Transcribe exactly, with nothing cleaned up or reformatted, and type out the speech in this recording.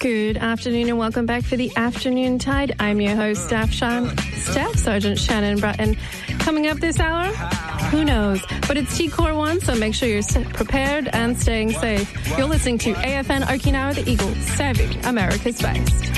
Good afternoon and welcome back for the Afternoon Tide. I'm your host, Staff, Shan- Staff Sergeant Shannon Bratton. Coming up this hour, who knows? But it's T-Core one, so make sure you're prepared and staying safe. You're listening to A F N Okinawa, the Eagle, serving America's best.